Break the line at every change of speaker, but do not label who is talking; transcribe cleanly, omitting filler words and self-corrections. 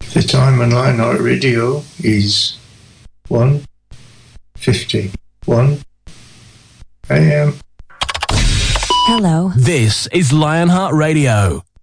The time on Lionheart Radio is 1:51 a.m.
Hello.
This is Lionheart Radio.